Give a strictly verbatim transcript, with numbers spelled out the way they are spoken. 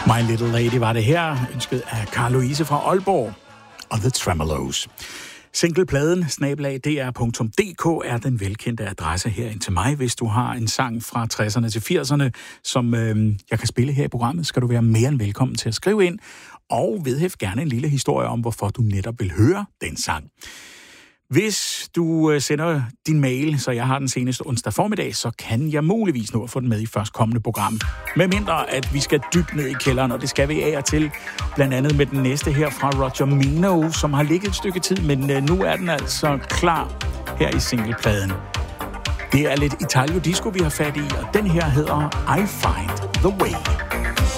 My Little Lady var det her, ønsket af Carl Louise fra Aalborg og The Tremeloes. Singlepladen snabel-a d r punktum d k er den velkendte adresse her ind til mig. Hvis du har en sang fra tresserne til firserne, som øh, jeg kan spille her i programmet, skal du være mere end velkommen til at skrive ind, og vedhæft gerne en lille historie om, hvorfor du netop vil høre den sang. Hvis du sender din mail, så jeg har den seneste onsdag formiddag, så kan jeg muligvis nå at få den med i førstkommende program. Med mindre, at vi skal dybt ned i kælderen, og det skal vi af og til. Blandt andet med den næste her fra Roger Mino, som har ligget et stykke tid, men nu er den altså klar her i singlepladen. Det er lidt Italio Disco, vi har fat i, og den her hedder I Find the Way.